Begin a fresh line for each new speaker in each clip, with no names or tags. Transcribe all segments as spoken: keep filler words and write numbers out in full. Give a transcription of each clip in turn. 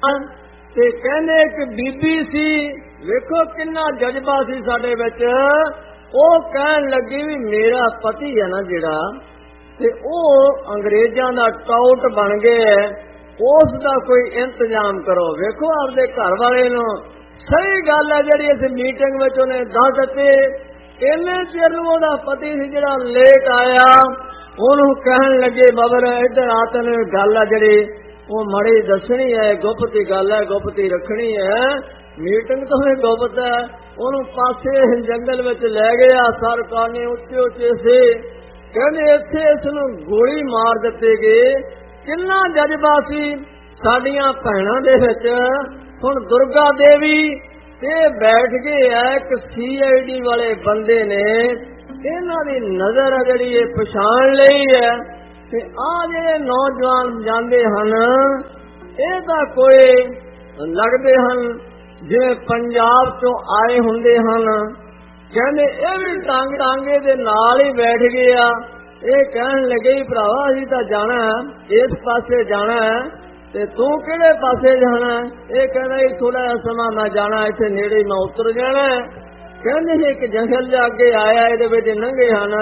ਤੇ ਕਹਿੰਦੇ ਇੱਕ ਬੀਬੀ ਸੀ, ਵੇਖੋ ਕਿੰਨਾ ਜਜ਼ਬਾ ਸੀ ਸਾਡੇ ਵਿੱਚ। ਉਹ ਕਹਿਣ ਲੱਗੀ ਵੀ ਮੇਰਾ ਪਤੀ ਹੈ ਨਾ ਜਿਹੜਾ, ਤੇ ਉਹ ਅੰਗਰੇਜ਼ਾਂ ਦਾ ਟਾਊਟ ਬਣ ਗਿਆ, ਉਸ ਦਾ ਕੋਈ ਇੰਤਜ਼ਾਮ ਕਰੋ। ਵੇਖੋ ਆਪਦੇ ਘਰ ਵਾਲੇ ਨੂੰ ਸਹੀ ਗੱਲ ਹੈ ਜਿਹੜੀ ਇਸ ਮੀਟਿੰਗ ਵਿੱਚ ਉਹਨੇ ਦੱਸ ਦਿੱਤੀ। ਇੰਨੇ ਚਿਰ ਨੂੰ ਉਹਦਾ ਪਤੀ ਸੀ ਜਿਹੜਾ ਲੇਟ ਆਇਆ, ਉਹਨੂੰ ਕਹਿਣ ਲੱਗੇ ਬਬਰ ਇੱਧਰ ਆ, ਤੈਨੂੰ ਗੱਲ ਆ ਜਿਹੜੀ ਉਹ ਮਾੜੀ ਦੱਸਣੀ ਹੈ, ਗੁਪਤ ਗੱਲ ਹੈ, ਗੁਪਤ ਰੱਖਣੀ ਹੈ, ਮੀਟਿੰਗ ਤੋਂ ਵੀ ਗੁਪਤ ਹੈ। ਉਹਨੂੰ ਪਾਸੇ ਜੰਗਲ ਵਿੱਚ ਲੈ ਗਿਆ, ਸਰ ਕਾਨੇ ਉੱਚੇ ਉੱਚੇ ਸੀ, ਕਹਿੰਦੇ ਇੱਥੇ ਇਸ ਨੂੰ ਗੋਲੀ ਮਾਰ ਦਿੱਤੇ ਗਏ। ਕਿੰਨਾ ਜਜ਼ਬਾ ਸੀ ਸਾਡੀਆਂ ਭੈਣਾਂ ਦੇ ਵਿੱਚ। ਹੁਣ ਦੁਰਗਾ ਦੇਵੀ ਤੇ ਬੈਠ ਗਏ ਆ, ਇੱਕ ਸੀ ਆਈ ਡੀ ਵਾਲੇ ਬੰਦੇ ਨੇ ਇਹਨਾਂ ਦੀ ਨਜ਼ਰ ਜਿਹੜੀ ਇਹ ਪਛਾਣ ਲਈ ਹੈ। ਤੇ ਆ ਜਿਹੜੇ ਨੌਜਵਾਨ ਜਾਂਦੇ ਹਨ, ਇਹ ਤਾਂ ਕੋਈ ਲੱਗਦੇ ਹਨ ਜਿਵੇਂ ਪੰਜਾਬ ਤੋਂ ਆਏ ਹੁੰਦੇ ਹਨ। ਕਹਿੰਦੇ ਇਹ ਵੀ ਟਾਂਗ ਟਾਂਗੇ ਦੇ ਨਾਲ ਹੀ ਬੈਠ ਗਏ ਆ। ਇਹ ਕਹਿਣ ਲੱਗੇ ਭਰਾਵਾ ਅਸੀਂ ਤਾਂ ਜਾਣਾ, ਇਸ ਪਾਸੇ ਜਾਣਾ, ਤੇ ਤੂੰ ਕਿਹੜੇ ਪਾਸੇ ਜਾਣਾ? ਇਹ ਕਹਿੰਦਾ ਜੀ ਥੋੜਾ ਜਿਹਾ ਸਮਾਂ ਮੈਂ ਜਾਣਾ, ਇੱਥੇ ਨੇੜੇ ਮੈਂ ਉਤਰ ਜਾਣਾ। ਕਹਿੰਦੇ ਇੱਕ ਜੰਗਲ ਜਾ ਕੇ ਆਇਆ, ਇਹਦੇ ਵਿੱਚ ਲੰਘੇ ਹਨ।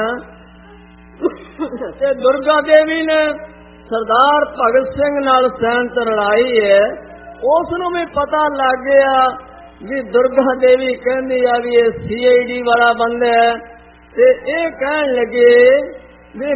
ਤੇ ਦੁਰਗਾ ਦੇਵੀ ਨੇ ਸਰਦਾਰ ਭਗਤ ਸਿੰਘ ਨਾਲ ਸੈਨਤ ਲੜਾਈ ਹੈ। ਉਸ ਨੂੰ ਵੀ ਪਤਾ ਲੱਗ ਗਿਆ ਵੀ ਦੁਰਗਾ ਦੇਵੀ ਕਹਿੰਦੀ ਆ ਵੀ ਇਹ ਸੀ ਆਈ ਡੀ ਵਾਲਾ ਬੰਦਾ ਹੈ। ਤੇ ਇਹ ਕਹਿਣ ਲੱਗੇ ਵੀ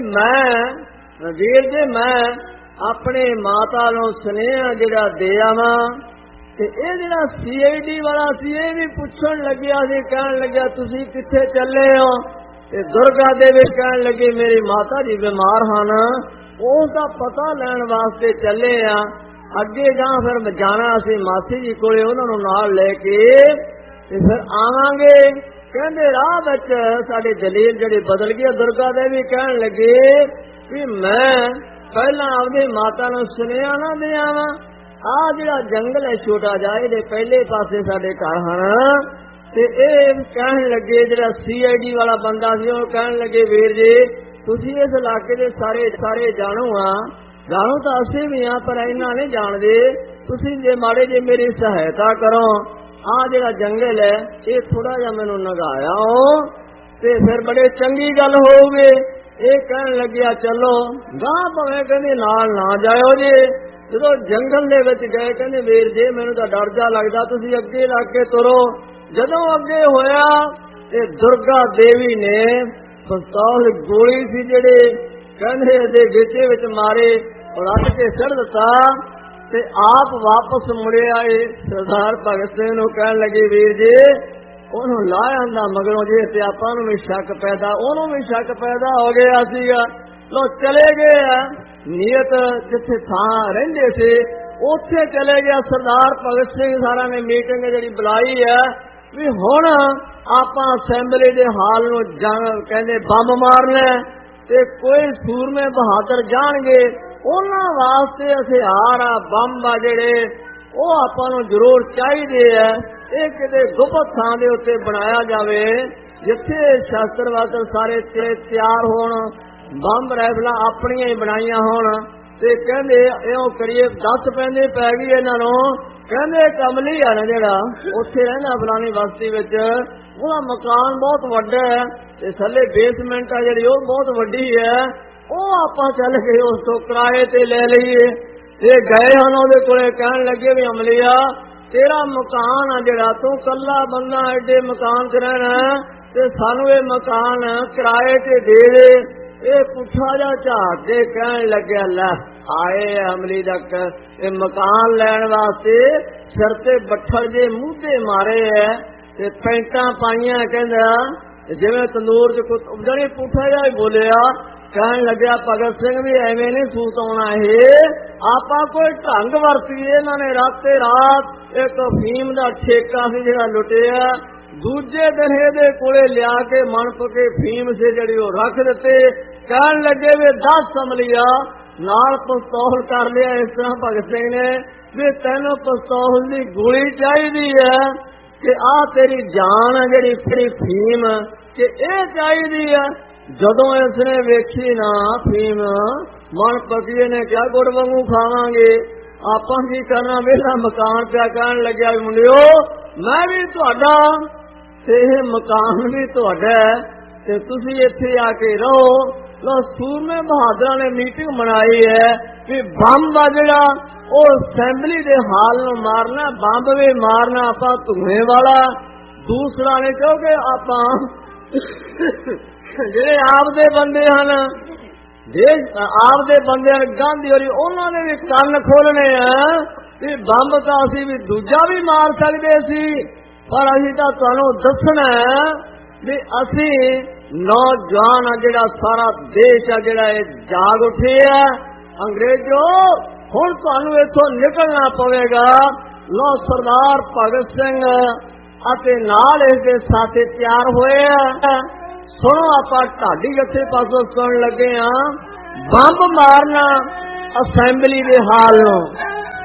ਮੈਂ ਵੀਰ ਜੀ ਮੈਂ ਆਪਣੇ ਮਾਤਾ ਨੂੰ ਸੁਨੇਹਾ ਜਿਹੜਾ ਦੇ ਆਵਾਂ। ਤੇ ਇਹ ਜਿਹੜਾ ਸੀ ਆਈ ਡੀ ਵਾਲਾ ਸੀ ਇਹ ਵੀ ਪੁੱਛਣ ਲੱਗਿਆ ਸੀ, ਕਹਿਣ ਲੱਗਿਆ ਤੁਸੀਂ ਕਿੱਥੇ ਚੱਲੇ ਹੋ? ਤੇ ਦੁਰਗਾ ਦੇਵੀ ਕਹਿਣ ਲੱਗੇ ਮੇਰੀ ਮਾਤਾ ਜੀ ਬਿਮਾਰ ਹਨ, ਉਸ ਦਾ ਪਤਾ ਲੈਣ ਵਾਸਤੇ ਚੱਲੇ ਆ। ਅੱਗੇ ਜਾਂ ਫਿਰ ਜਾਣਾ ਅਸੀਂ ਮਾਸੀ ਜੀ ਕੋਲੇ, ਉਹਨਾਂ ਨੂੰ ਨਾਲ ਲੈ ਕੇ ਤੇ ਫਿਰ ਆਵਾਂਗੇ। ਕਹਿੰਦੇ ਰਾਹ ਵਿੱਚ ਸਾਡੇ ਦਲੀਲ ਜਿਹੜੇ ਬਦਲ ਗਏ। ਦੁਰਗਾ ਦੇਵੀ ਕਹਿਣ ਲੱਗੇ ਵੀ ਮੈਂ ਪਹਿਲਾਂ ਆਪਣੀ ਮਾਤਾ ਨੂੰ ਸੁਨੇਹਾ ਨਾ ਦੇ ਆਵਾਂ। ਆਹ ਜਿਹੜਾ ਜੰਗਲ ਹੈ ਛੋਟਾ ਜਿਹਾ, ਇਹਦੇ ਪਹਿਲੇ ਪਾਸੇ ਸਾਡੇ ਘਰ ਹਨ। ਤੇ ਇਹ ਕਹਿਣ ਲੱਗੇ ਜਿਹੜਾ ਸੀ ਆਈ ਡੀ ਵਾਲਾ ਬੰਦਾ ਸੀ, ਉਹ ਕਹਿਣ ਲੱਗੇ ਵੀਰ ਜੀ ਤੁਸੀਂ ਇਸ ਇਲਾਕੇ ਦੇ ਸਾਰੇ ਸਾਰੇ ਜਾਣੋ ਆ। ਜਾਣੋ ਤਾਂ ਅਸੀਂ ਵੀ ਆ, ਪਰ ਇਹਨਾਂ ਨਹੀਂ ਜਾਣਦੇ। ਤੁਸੀਂ ਜੇ ਮਾੜੇ ਜੇ ਮੇਰੀ ਸਹਾਇਤਾ ਕਰੋ, ਆਹ ਜਿਹੜਾ ਜੰਗਲ ਹੈ ਇਹ ਥੋੜਾ ਜਿਹਾ ਮੈਨੂੰ ਨਗਾਇਆ ਤੇ ਫਿਰ ਬੜੇ ਚੰਗੀ ਗੱਲ ਹੋਊਗੀ। ਇਹ ਕਹਿਣ ਲੱਗਿਆ ਚਲੋ ਗਾਂ ਭਾਵੇਂ ਕਹਿੰਦੇ ਨਾਲ ਨਾ ਜਾਇਓ ਜੀ। ਜਦੋਂ ਜੰਗਲ ਦੇ ਵਿੱਚ ਗਏ ਕਹਿੰਦੇ ਵੀਰ ਜੀ ਮੈਨੂੰ ਤਾਂ ਡਰ ਜਾ ਲੱਗਦਾ, ਤੁਸੀਂ ਅੱਗੇ ਲੱਗ ਕੇ ਤੁਰੋ। ਜਦੋਂ ਅੱਗੇ ਹੋਇਆ ਤੇ ਦੁਰਗਾ ਦੇਵੀ ਨੇ ਪਿਸਤੌਲ ਗੋਲੀ ਸੀ ਜਿਹੜੇ ਕਹਿੰਦੇ ਇਹਦੇ ਵਿੱਚੇ ਵਿੱਚ ਮਾਰੇ, ਰੱਖ ਕੇ ਛੱਡ ਦਿੱਤਾ ਤੇ ਆਪ ਵਾਪਸ ਮੁੜੇ ਆਏ। ਸਰਦਾਰ ਭਗਤ ਸਿੰਘ ਨੂੰ ਕਹਿਣ ਲੱਗੇ ਵੀਰ ਜੀ ਉਹਨੂੰ ਲਾ ਆਂਦਾ ਮਗਰੋਂ ਜੇ ਤੇ ਆਪਾਂ ਨੂੰ ਵੀ ਸ਼ੱਕ ਪੈਦਾ, ਉਹਨੂੰ ਵੀ ਸ਼ੱਕ ਪੈਦਾ ਹੋ ਗਿਆ ਸੀਗਾ। ਲੋ ਚਲੇ ਗਏ ਆ, ਨੀਅਤ ਜਿੱਥੇ ਥਾਂ ਰਹਿੰਦੇ ਸੀ ਉੱਥੇ ਚਲੇ ਗਿਆ ਸਰਦਾਰ ਭਗਤ ਸਿੰਘ। ਸਾਰਿਆਂ ਨੇ ਮੀਟਿੰਗ ਜਿਹੜੀ ਬੁਲਾਈ ਹੈ ਵੀ ਹੁਣ ਆਪਾਂ ਅਸੈਂਬਲੀ ਦੇ ਹਾਲ ਨੂੰ ਜੰਗ ਕਹਿੰਦੇ ਬੰਬ ਮਾਰਨਾ ਤੇ ਕੋਈ ਸੂਰਮੇ ਬਹਾਦਰ ਜਾਣਗੇ, ਉਹਨਾਂ ਵਾਸਤੇ ਹਥਿਆਰ ਆ ਬੰਬ ਆ ਜਿਹੜੇ ਉਹ ਆਪਾਂ ਨੂੰ ਜ਼ਰੂਰ ਚਾਹੀਦੇ ਆ। ਇਹ ਕਿਤੇ ਗੁਪਤ ਥਾਂ ਦੇ ਉੱਤੇ ਬਣਾਇਆ ਜਾਵੇ ਜਿੱਥੇ ਸ਼ਾਸਤਰ ਵਾਸਤੇ ਸਾਰੇ ਤਿਆਰ ਹੋਣ, ਬੰਬ ਰਾਈਫਲਾਂ ਆਪਣੀਆਂ ਹੀ ਬਣਾਈਆਂ ਹੋਣ। ਤੇ ਕਹਿੰਦੇ ਇਉਂ ਕਰੀਏ, ਦਸ ਪੈਂਦੇ ਪੈ ਗਈ ਇਹਨਾਂ ਨੂੰ। ਕਹਿੰਦੇ ਕਮਲੀ ਆ ਨਾ ਜਿਹੜਾ ਉੱਥੇ ਰਹਿੰਦਾ ਫਲਾਣੀ ਬਸਤੀ ਵਿੱਚ, ਉਹਦਾ ਮਕਾਨ ਬਹੁਤ ਵੱਡਾ ਹੈ ਤੇ ਥੱਲੇ ਬੇਸਮੈਂਟ ਆ ਜਿਹੜੀ ਉਹ ਬਹੁਤ ਵੱਡੀ ਹੈ। ਉਹ ਆਪਾਂ ਚੱਲ ਕੇ ਉਸ ਤੋਂ ਕਿਰਾਏ ਤੇ ਲੈ ਲਈਏ। ਇਹ ਗਏ ਹਨ ਉਹਦੇ ਕੋਲੇ, ਕਹਿਣ ਲੱਗੇ ਵੀ ਅਮਲੀਆ ਤੇਰਾ ਮਕਾਨ ਆ ਜਿਹੜਾ, ਤੂੰ ਕੱਲਾ ਬੰਦਾ ਐਡੇ ਮਕਾਨ ਚ ਰਹਿਣਾ ਤੇ ਸਾਨੂੰ ਇਹ ਮਕਾਨ ਕਿਰਾਏ ਤੇ ਦੇ ਦੇ। ਇਹ ਪੁੱਠਾ ਜਾ ਝਾਕ ਕੇ ਕਹਿਣ ਲੱਗਿਆ ਲੈ ਆਏ ਅਮਲੀ ਤੱਕ ਇਹ ਮਕਾਨ ਲੈਣ ਵਾਸਤੇ ਸਿਰ ਤੇ ਬੱਠਲ ਜੇ ਮੂੰਹ ਤੇ ਮਾਰੇ ਐ ਤੇ ਪੈਂਟਾਂ ਪਾਈਆਂ, ਕਹਿੰਦਾ ਜਿਵੇਂ ਤੰਦੂਰ ਚ ਜਿਹੜੀ ਪੁੱਠਾ ਜਾ ਹੀ ਬੋਲਿਆ। ਕਹਿਣ ਲੱਗਿਆ ਭਗਤ ਸਿੰਘ ਵੀ ਐਵੇਂ ਨਹੀਂ ਸੂਤ ਆਉਣਾ, ਇਹ ਆਪਾਂ ਕੋਈ ਢੰਗ ਵਰਤੀਏ। ਇਹਨਾਂ ਨੇ ਰਾਤੇ ਰਾਤ ਇੱਕ ਫੀਮ ਦਾ ਠੇਕਾ ਸੀ ਜਿਹੜਾ ਲੁੱਟਿਆ, ਦੂਜੇ ਦਿਨ ਇਹਦੇ ਕੋਲੇ ਲਿਆ ਕੇ ਮਣ ਪਕੇ ਫੀਮ ਸੀ ਜਿਹੜੀ ਉਹ ਰੱਖ ਦਿੱਤੇ। ਕਹਿਣ ਲੱਗੇ ਵੀ ਦਸ ਅਮਲੀਆ ਨਾਲ ਪਿਸਤੌਲ ਕਰ ਲਿਆ। ਇਸ ਤਰ੍ਹਾਂ ਭਗਤ ਸਿੰਘ ਨੇ ਵੀ ਤੈਨੂੰ ਪਿਸਤੌਲ ਦੀ ਗੋਲੀ ਚਾਹੀਦੀ ਹੈ ਕਿ ਆਹ ਤੇਰੀ ਜਾਨ ਜਿਹੜੀ ਫਰੀ ਫੀਮ ਕਿ ਇਹ ਚਾਹੀਦੀ ਹੈ। ਜਦੋਂ ਇਸਨੇ ਵੇਖੀ ਨਾ ਫੀਮ, ਮਨ ਪਕੀਏ ਨੇ ਕਿਹਾ ਗੁੜ ਵਾਂਗੂ ਖਾਵਾਂਗੇ। ਆਪਾਂ ਕੀ ਕਰਨਾ, ਮੇਰਾ ਮਕਾਨ ਪਿਆ ਕਹਿਣ ਲੱਗਿਆ ਵੀ ਮੁੰਡਿਓ ਮੈਂ ਵੀ ਤੁਹਾਡਾ ਤੇ ਇਹ ਮਕਾਨ ਵੀ ਤੁਹਾਡਾ ਤੇ ਤੁਸੀਂ ਇੱਥੇ ਆ ਕੇ ਰਹੋ। ਲੋ ਸੂਰਮੇ ਬਹਾਦਰਾਂ ਨੇ ਮੀਟਿੰਗ ਬਣਾਈ ਹੈ ਵੀ ਬੰਬ ਆ ਜਿਹੜਾ ਉਹ ਅਸੈਂਬਲੀ ਦੇ ਹਾਲ ਨੂੰ ਮਾਰਨਾ, ਬੰਬ ਵੀ ਮਾਰਨਾ ਆਪਾਂ ਧੂਏ ਵਾਲਾ। ਦੂਸਰਾ ਨੇ ਕਿਉਂਕਿ ਆਪਾਂ ਜਿਹੜੇ ਆਪਦੇ ਬੰਦੇ ਹਨ, ਦੇਸ਼ ਆਪਦੇ ਬੰਦੇ ਹਨ ਗਾਂਧੀ ਹੋਰੀ, ਉਹਨਾਂ ਨੇ ਵੀ ਕੰਨ ਖੋਲਣੇ ਆ ਵੀ ਬੰਬ ਤਾਂ ਅਸੀਂ ਵੀ ਦੂਜਾ ਵੀ ਮਾਰ ਸਕਦੇ ਸੀ, ਪਰ ਅਸੀਂ ਤਾਂ ਤੁਹਾਨੂੰ ਦੱਸਣਾ ਵੀ ਅਸੀਂ ਨੌਜਵਾਨ ਆ ਜਿਹੜਾ ਸਾਰਾ ਦੇਸ਼ ਆ ਜਿਹੜਾ ਇਹ ਜਾਗ ਉੱਠੇ ਆ। ਅੰਗਰੇਜ਼ੋ ਹੁਣ ਤੁਹਾਨੂੰ ਇੱਥੋਂ ਨਿਕਲਣਾ ਪਵੇਗਾ। ਲੋ ਸਰਦਾਰ ਭਗਤ ਸਿੰਘ ਅਤੇ ਨਾਲ ਇਸ ਦੇ ਸਾਥੀ ਤਿਆਰ ਹੋਏ ਆ। ਸੁਣੋ ਆਪਾਂ ਢਾਡੀ ਗੱਥੇ ਪਾਸੋਂ ਸੁਣਨ ਲੱਗੇ ਆ ਬੰਬ ਮਾਰਨਾ ਅਸੈਂਬਲੀ ਦੇ ਹਾਲ ਨੂੰ।